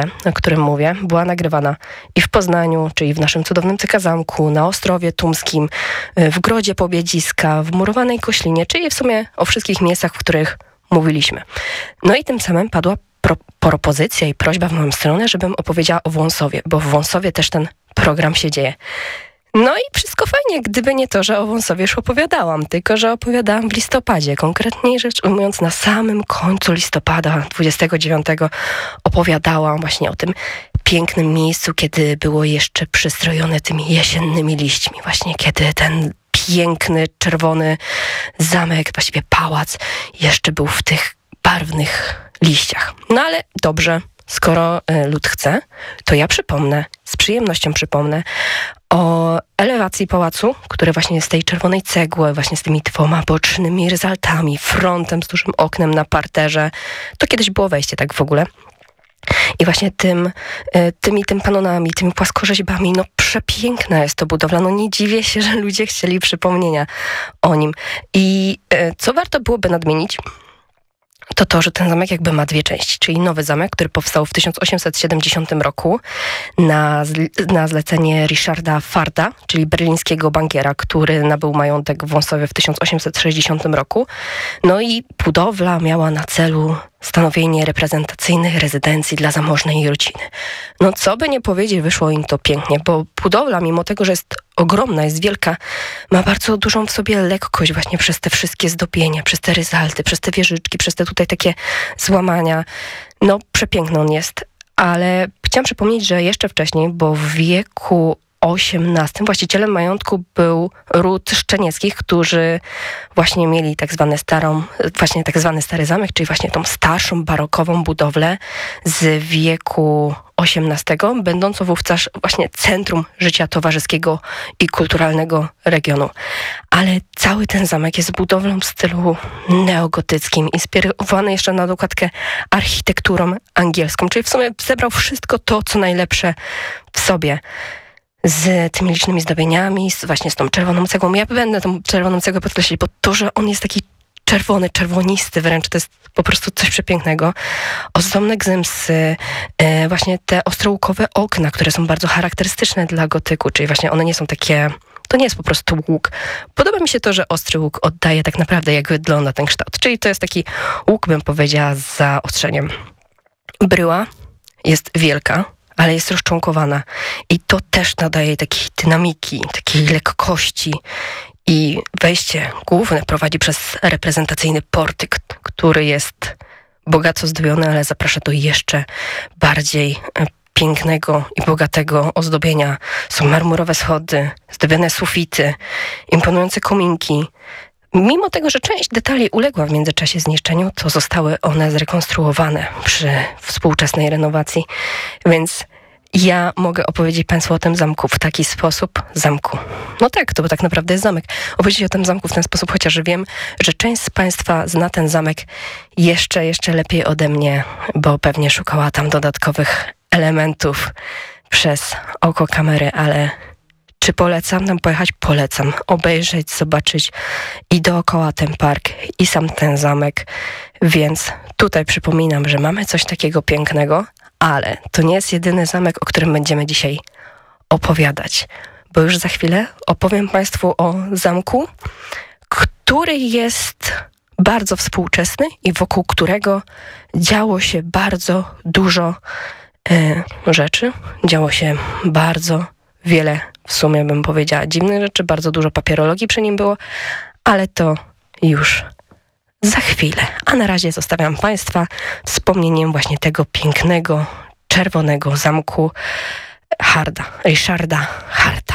o którym mówię, była nagrywana i w Poznaniu, czyli w naszym cudownym CK Zamku, na Ostrowie Tumskim, w Grodzie Pobiedziska, w Murowanej Koślinie, czyli w sumie o wszystkich miejscach, w których mówiliśmy. No i tym samym padła propozycja i prośba w moją stronę, żebym opowiedziała o Wąsowie, bo w Wąsowie też ten program się dzieje. No i wszystko fajnie, gdyby nie to, że o Wąsowie już opowiadałam, tylko że opowiadałam w listopadzie. Konkretniej rzecz ujmując, na samym końcu listopada 29 opowiadałam właśnie o tym pięknym miejscu, kiedy było jeszcze przystrojone tymi jesiennymi liśćmi. Właśnie kiedy ten piękny, czerwony zamek, właściwie pałac, jeszcze był w tych barwnych liściach. No ale dobrze, skoro lud chce, to ja przypomnę, z przyjemnością przypomnę o elewacji pałacu, który właśnie jest z tej czerwonej cegły, właśnie z tymi 2 bocznymi ryzaltami, frontem z dużym oknem na parterze. To kiedyś było wejście tak w ogóle. I właśnie tymi tympanonami, tymi płaskorzeźbami, no przepiękna jest to budowla. No nie dziwię się, że ludzie chcieli przypomnienia o nim. I co warto byłoby nadmienić, to, że ten zamek jakby ma 2 części, czyli nowy zamek, który powstał w 1870 roku na zlecenie Richarda Farda, czyli berlińskiego bankiera, który nabył majątek w Wąsowie w 1860 roku. No i budowla miała na celu stanowienie reprezentacyjnych rezydencji dla zamożnej rodziny. No co by nie powiedzieć, wyszło im to pięknie, bo budowla, mimo tego, że jest ogromna, jest wielka, ma bardzo dużą w sobie lekkość właśnie przez te wszystkie zdobienia, przez te ryzalty, przez te wieżyczki, przez te tutaj takie złamania. No przepiękny on jest, ale chciałam przypomnieć, że jeszcze wcześniej, bo w wieku XVIII właścicielem majątku był ród Szczenieckich, którzy właśnie mieli tak zwany stary zamek, czyli właśnie tą starszą barokową budowlę z wieku XVIII, będącą wówczas właśnie centrum życia towarzyskiego i kulturalnego regionu. Ale cały ten zamek jest budowlą w stylu neogotyckim, inspirowany jeszcze na dokładkę architekturą angielską, czyli w sumie zebrał wszystko to, co najlepsze w sobie. Z tymi licznymi zdobieniami, właśnie z tą czerwoną cegłą. Ja będę tą czerwoną cegłę podkreślić, bo to, że on jest taki czerwony, czerwonisty wręcz, to jest po prostu coś przepięknego. Ozdobne gzymsy, właśnie te ostrołukowe okna, które są bardzo charakterystyczne dla gotyku, czyli właśnie one nie są takie... To nie jest po prostu łuk. Podoba mi się to, że ostry łuk oddaje tak naprawdę, jak wygląda ten kształt. Czyli to jest taki łuk, bym powiedziała, z zaostrzeniem. Bryła jest wielka, ale jest rozczłonkowana. I to też nadaje takiej dynamiki, takiej lekkości. I wejście główne prowadzi przez reprezentacyjny portyk, który jest bogato zdobiony, ale zaprasza do jeszcze bardziej pięknego i bogatego ozdobienia. Są marmurowe schody, zdobione sufity, imponujące kominki. Mimo tego, że część detali uległa w międzyczasie zniszczeniu, to zostały one zrekonstruowane przy współczesnej renowacji. Więc ja mogę opowiedzieć Państwu o tym zamku w taki sposób. Zamku. No tak, to tak naprawdę jest zamek. Opowiedzieć o tym zamku w ten sposób, chociaż wiem, że część z Państwa zna ten zamek jeszcze lepiej ode mnie, bo pewnie szukała tam dodatkowych elementów przez oko kamery, ale czy polecam tam pojechać? Polecam. Obejrzeć, zobaczyć i dookoła ten park i sam ten zamek. Więc tutaj przypominam, że mamy coś takiego pięknego, ale to nie jest jedyny zamek, o którym będziemy dzisiaj opowiadać. Bo już za chwilę opowiem Państwu o zamku, który jest bardzo współczesny i wokół którego działo się bardzo dużo rzeczy. Działo się bardzo wiele, w sumie bym powiedziała, dziwnych rzeczy. Bardzo dużo papierologii przy nim było, ale to już za chwilę. A na razie zostawiam Państwa wspomnieniem właśnie tego pięknego, czerwonego zamku Richarda Farda.